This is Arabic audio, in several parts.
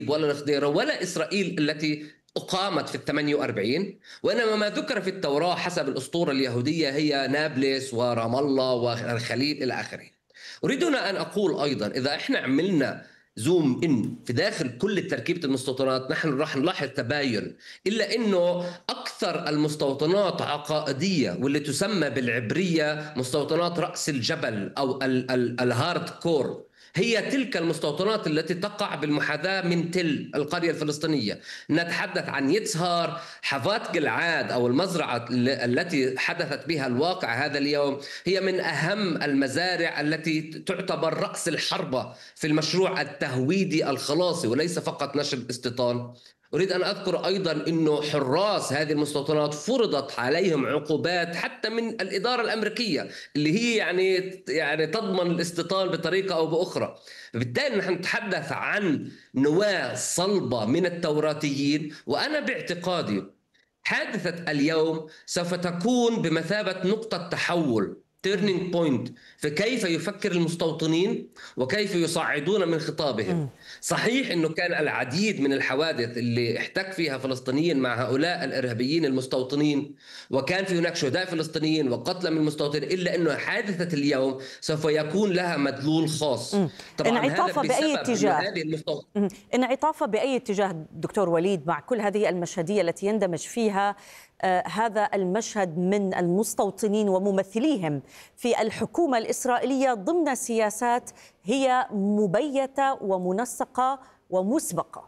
ولا الخضيرة ولا إسرائيل التي أقامت في ال48، وإنما ما ذكر في التوراة حسب الأسطورة اليهودية هي نابلس ورام الله والخليل إلى آخره. أريد هنا أن أقول أيضا إذا إحنا عملنا زوم إن في داخل كل تركيبة المستوطنات نحن راح نلاحظ تباين، إلا أنه أكثر المستوطنات عقائدية واللي تسمى بالعبرية مستوطنات رأس الجبل أو الهارد كور، هي تلك المستوطنات التي تقع بالمحاذاة من تل القرية الفلسطينية. نتحدث عن يتسهر، حفات جلعاد أو المزرعة التي حدثت بها الواقع هذا اليوم، هي من أهم المزارع التي تعتبر رأس الحربة في المشروع التهويدي الخلاصي وليس فقط نشر الاستيطان. أريد أن أذكر أيضا أنه حراس هذه المستوطنات فرضت عليهم عقوبات حتى من الإدارة الأمريكية اللي هي يعني تضمن الاستيطان بطريقة أو بأخرى. بالتالي نحن نتحدث عن نواة صلبة من التوراتيين، وأنا باعتقادي حادثة اليوم سوف تكون بمثابة نقطة تحول turning point في كيف يفكر المستوطنين وكيف يصعدون من خطابهم. صحيح أنه كان العديد من الحوادث اللي احتك فيها فلسطينيين مع هؤلاء الإرهابيين المستوطنين، وكان في هناك شهداء فلسطينيين وقتلى من المستوطنين، إلا أنه حادثة اليوم سوف يكون لها مدلول خاص. طبعا انعطافها بأي اتجاه؟ انعطافها بأي اتجاه دكتور وليد مع كل هذه المشهدية التي يندمج فيها هذا المشهد من المستوطنين وممثليهم في الحكومة الإسرائيلية ضمن سياسات هي مبيتة ومنسقة ومسبقة؟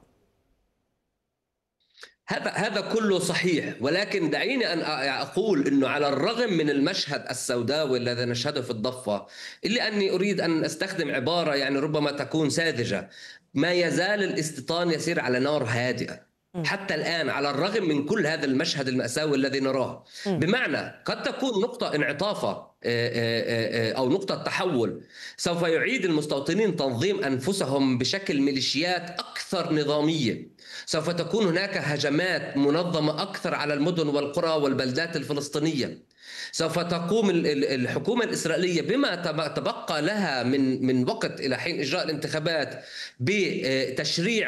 هذا كله صحيح، ولكن دعيني أن أقول أنه على الرغم من المشهد السوداوي الذي نشهده في الضفة، إلا أني أريد أن أستخدم عبارة يعني ربما تكون ساذجة، ما يزال الاستيطان يسير على نار هادئة حتى الآن على الرغم من كل هذا المشهد المأساوي الذي نراه. بمعنى قد تكون نقطة انعطافة أو نقطة تحول، سوف يعيد المستوطنين تنظيم أنفسهم بشكل ميليشيات أكثر نظامية، سوف تكون هناك هجمات منظمة أكثر على المدن والقرى والبلدات الفلسطينية، سوف تقوم الحكومة الإسرائيلية بما تبقى لها من وقت إلى حين إجراء الانتخابات بتشريع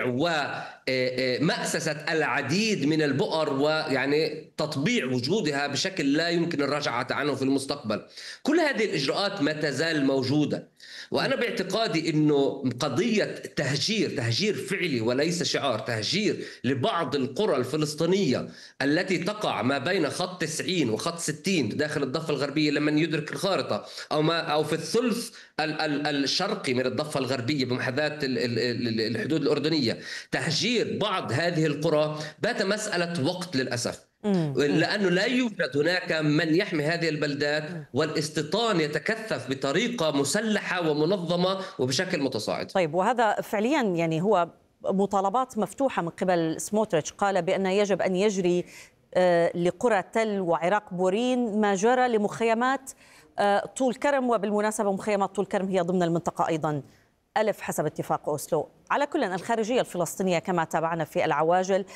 ومأسسة العديد من البؤر ويعني تطبيع وجودها بشكل لا يمكن الرجعة عنه في المستقبل. كل هذه الإجراءات ما تزال موجودة، وأنا باعتقادي أنه قضية تهجير فعلي وليس شعار، تهجير لبعض القرى الفلسطينية التي تقع ما بين خط 90 وخط 60 داخل الضفة الغربية لمن يدرك الخارطة، أو في الثلث الشرقي من الضفة الغربية بمحاذاة الحدود الأردنية. تهجير بعض هذه القرى بات مسألة وقت للأسف، لأنه لا يوجد هناك من يحمي هذه البلدات، والاستيطان يتكثف بطريقة مسلحة ومنظمة وبشكل متصاعد. طيب، وهذا فعليا يعني هو مطالبات مفتوحة من قبل سموتريتش، قال بأن يجب أن يجري لقرى تل وعراق بورين ما جرى لمخيمات طول كرم، وبالمناسبة مخيمات طول كرم هي ضمن المنطقة أيضا ألف حسب اتفاق أوسلو. على كل الخارجية الفلسطينية كما تابعنا في العواجل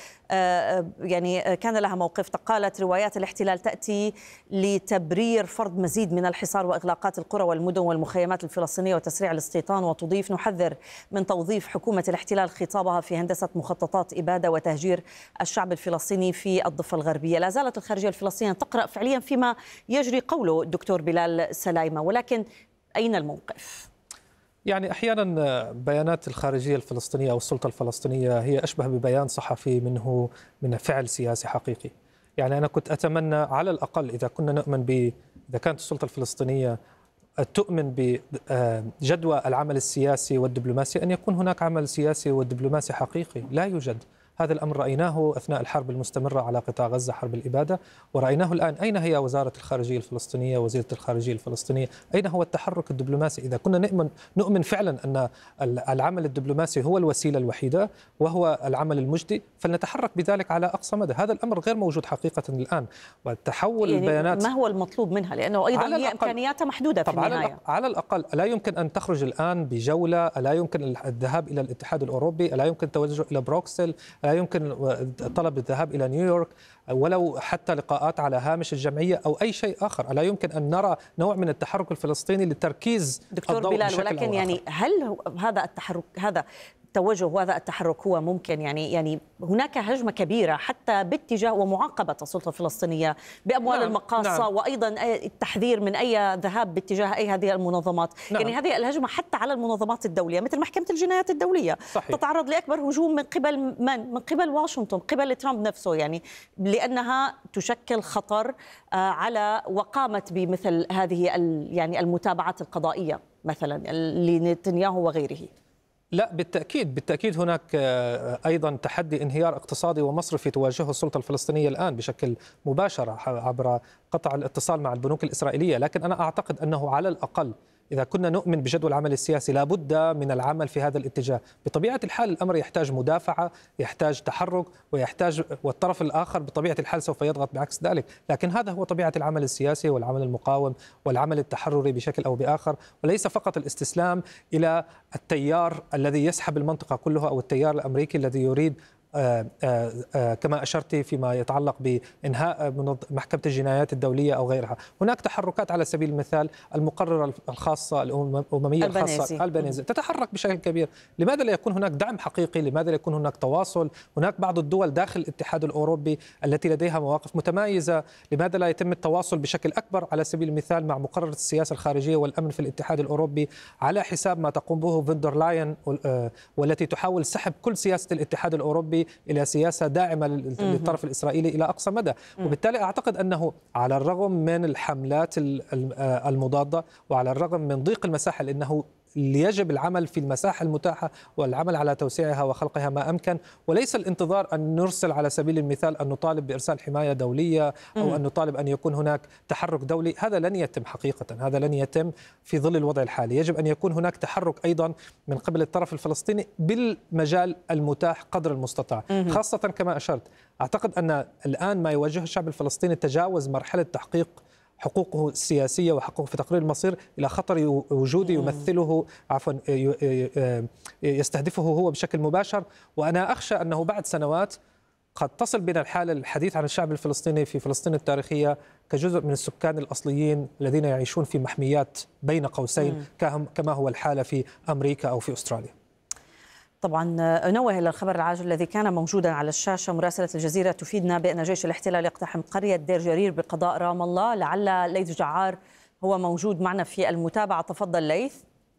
يعني كان لها موقف، قالت روايات الاحتلال تأتي لتبرير فرض مزيد من الحصار وإغلاقات القرى والمدن والمخيمات الفلسطينية وتسريع الاستيطان، وتضيف: نحذر من توظيف حكومة الاحتلال خطابها في هندسة مخططات إبادة وتهجير الشعب الفلسطيني في الضفة الغربية. لا زالت الخارجية الفلسطينية تقرأ فعليا فيما يجري قوله الدكتور بلال سلايمة، ولكن أين الموقف؟ يعني أحيانا بيانات الخارجية الفلسطينية أو السلطة الفلسطينية هي أشبه ببيان صحفي منه من فعل سياسي حقيقي. يعني أنا كنت أتمنى على الأقل إذا كنا نؤمن إذا كانت السلطة الفلسطينية تؤمن بجدوى العمل السياسي والدبلوماسي أن يكون هناك عمل سياسي ودبلوماسي حقيقي. لا يوجد. هذا الأمر رأيناه أثناء الحرب المستمرة على قطاع غزة، حرب الإبادة، ورأيناه الآن. أين هي وزارة الخارجية الفلسطينية، وزيرة الخارجية الفلسطينية؟ أين هو التحرك الدبلوماسي؟ إذا كنا نؤمن فعلا أن العمل الدبلوماسي هو الوسيلة الوحيدة وهو العمل المجدي، فلنتحرك بذلك على أقصى مدى. هذا الأمر غير موجود حقيقة الآن. وتحول يعني البيانات، ما هو المطلوب منها؟ لأنه أيضا هي إمكانياتها محدودة في النهاية. على الأقل لا يمكن أن تخرج الآن بجولة، لا يمكن الذهاب إلى الاتحاد الأوروبي، لا يمكن التوجه إلى بروكسل، لا يمكن طلب الذهاب إلى نيويورك، ولو حتى لقاءات على هامش الجمعية أو أي شيء آخر. لا يمكن أن نرى نوع من التحرك الفلسطيني للتركيز دكتور الضوء بلال، بشكل ولكن يعني هل هذا التحرك هذا التوجه وهذا التحرك هو ممكن يعني هناك هجمة كبيرة حتى باتجاه ومعاقبة السلطة الفلسطينية بأموال المقاصة، وأيضا التحذير من أي ذهاب باتجاه أي هذه المنظمات. يعني هذه الهجمة حتى على المنظمات الدولية مثل محكمة الجنايات الدولية صحيح. تتعرض لأكبر هجوم من قبل من قبل واشنطن، قبل ترامب نفسه، يعني لأنها تشكل خطر على وقامة بمثل هذه يعني المتابعات القضائية مثلا لنتنياهو وغيره. لا بالتأكيد هناك أيضا تحدي انهيار اقتصادي ومصرفي تواجهه السلطة الفلسطينية الآن بشكل مباشر عبر قطع الاتصال مع البنوك الإسرائيلية، لكن أنا أعتقد أنه على الأقل إذا كنا نؤمن بجدوى العمل السياسي لابد من العمل في هذا الاتجاه. بطبيعة الحال الأمر يحتاج مدافعة، يحتاج تحرك، والطرف الآخر بطبيعة الحال سوف يضغط بعكس ذلك، لكن هذا هو طبيعة العمل السياسي والعمل المقاوم والعمل التحرري بشكل أو بآخر، وليس فقط الاستسلام إلى التيار الذي يسحب المنطقة كلها أو التيار الأمريكي الذي يريد كما أشرت فيما يتعلق بإنهاء محكمة الجنايات الدولية أو غيرها. هناك تحركات على سبيل المثال المقررة الخاصة الأممية الخاصة البنيزي تتحرك بشكل كبير. لماذا لا يكون هناك دعم حقيقي؟ لماذا لا يكون هناك تواصل؟ هناك بعض الدول داخل الاتحاد الأوروبي التي لديها مواقف متمايزة، لماذا لا يتم التواصل بشكل أكبر على سبيل المثال مع مقررة السياسة الخارجية والأمن في الاتحاد الأوروبي على حساب ما تقوم به فندر لاين والتي تحاول سحب كل سياسة الاتحاد الأوروبي إلى سياسة داعمة للطرف الإسرائيلي إلى أقصى مدى. وبالتالي أعتقد أنه على الرغم من الحملات المضادة وعلى الرغم من ضيق المساحة، لأنه يجب العمل في المساحة المتاحة والعمل على توسيعها وخلقها ما أمكن، وليس الانتظار أن نرسل على سبيل المثال أن نطالب بإرسال حماية دولية أو أن نطالب أن يكون هناك تحرك دولي. هذا لن يتم حقيقة، هذا لن يتم في ظل الوضع الحالي. يجب أن يكون هناك تحرك أيضا من قبل الطرف الفلسطيني بالمجال المتاح قدر المستطاع، خاصة كما أشرت. أعتقد أن الآن ما يواجهه الشعب الفلسطيني تجاوز مرحلة تحقيق حقوقه السياسية وحقوقه في تقرير المصير إلى خطر وجودي يمثله يستهدفه هو بشكل مباشر. وأنا أخشى أنه بعد سنوات قد تصل بنا الحالة الحديث عن الشعب الفلسطيني في فلسطين التاريخية كجزء من السكان الأصليين الذين يعيشون في محميات بين قوسين كما هو الحالة في أمريكا أو في أستراليا. طبعا أنوه إلى الخبر العاجل الذي كان موجودا على الشاشة. مراسلة الجزيرة تفيدنا بأن جيش الاحتلال يقتحم قرية دير جرير بقضاء رام الله. لعل ليث جعار هو موجود معنا في المتابعة. تفضل ليث.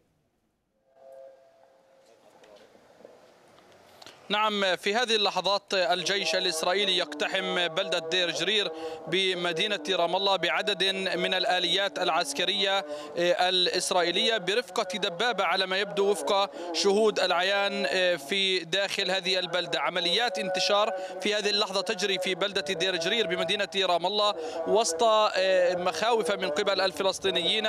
نعم، في هذه اللحظات الجيش الإسرائيلي يقتحم بلدة دير جرير بمدينة رام الله بعدد من الآليات العسكرية الإسرائيلية برفقة دبابة على ما يبدو وفق شهود العيان في داخل هذه البلدة. عمليات انتشار في هذه اللحظة تجري في بلدة دير جرير بمدينة رام الله وسط مخاوف من قبل الفلسطينيين،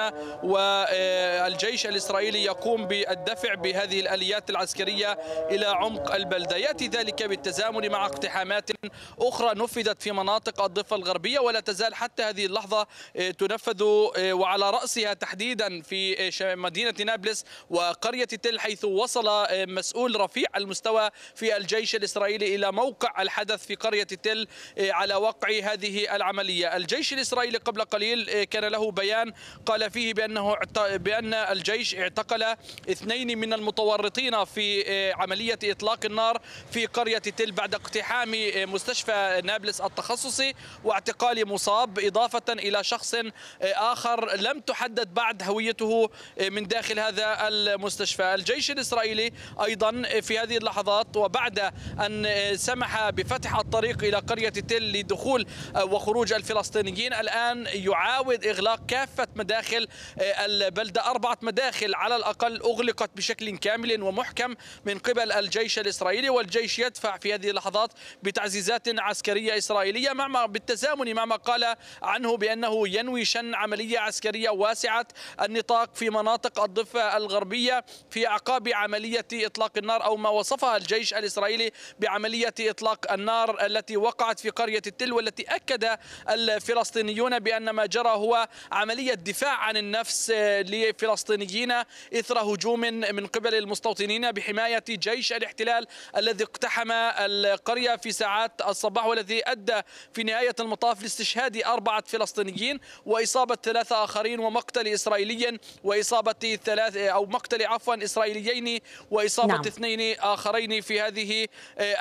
والجيش الإسرائيلي يقوم بالدفع بهذه الآليات العسكرية إلى عمق البلدة. يأتي ذلك بالتزامن مع اقتحامات أخرى نفذت في مناطق الضفة الغربية ولا تزال حتى هذه اللحظة تنفذ، وعلى رأسها تحديدا في مدينة نابلس وقرية تل، حيث وصل مسؤول رفيع المستوى في الجيش الإسرائيلي إلى موقع الحدث في قرية تل على وقع هذه العملية. الجيش الإسرائيلي قبل قليل كان له بيان قال فيه بأن الجيش اعتقل 2 من المتورطين في عملية إطلاق النار في قرية تل بعد اقتحام مستشفى نابلس التخصصي واعتقال مصاب، إضافة إلى شخص آخر لم تحدد بعد هويته من داخل هذا المستشفى. الجيش الإسرائيلي أيضا في هذه اللحظات وبعد أن سمح بفتح الطريق إلى قرية تل لدخول وخروج الفلسطينيين، الآن يعاود إغلاق كافة مداخل البلدة. 4 مداخل على الأقل أغلقت بشكل كامل ومحكم من قبل الجيش الإسرائيلي، والجيش يدفع في هذه اللحظات بتعزيزات عسكرية إسرائيلية بالتزامن مع ما قال عنه بأنه ينوي شن عملية عسكرية واسعة النطاق في مناطق الضفة الغربية في أعقاب عملية إطلاق النار، أو ما وصفها الجيش الإسرائيلي بعملية إطلاق النار التي وقعت في قرية التل، والتي أكد الفلسطينيون بأن ما جرى هو عملية دفاع عن النفس لفلسطينيين إثر هجوم من قبل المستوطنين بحماية جيش الاحتلال الذي اقتحم القرية في ساعات الصباح، والذي أدى في نهاية المطاف لاستشهاد 4 فلسطينيين وإصابة 3 آخرين ومقتل إسرائيلي وإصابة مقتل إسرائيليين وإصابة 2 آخرين في هذه